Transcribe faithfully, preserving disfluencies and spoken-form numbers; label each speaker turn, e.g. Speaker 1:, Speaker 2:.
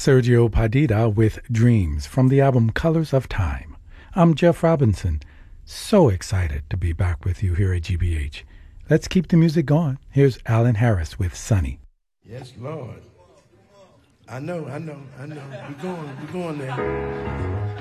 Speaker 1: Sergio Padilla with Dreams from the album Colors of Time. I'm Jeff Robinson. So excited to be back with you here at G B H. Let's keep the music going. Here's Alan Harris with Sunny.
Speaker 2: Yes, Lord. I know, I know, I know. We're going, we're going there.